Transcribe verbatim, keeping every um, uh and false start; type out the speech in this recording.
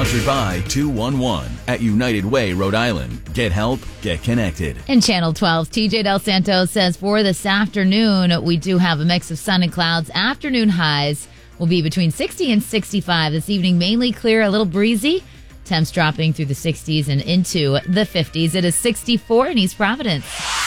Sponsored by two one one at United Way, Rhode Island. Get help, get connected. In Channel twelve, T J Del Santo says for this afternoon, we do have a mix of sun and clouds. Afternoon highs will be between sixty and sixty-five. This evening, mainly clear, a little breezy. Temps dropping through the sixties and into the fifties. It is sixty-four in East Providence.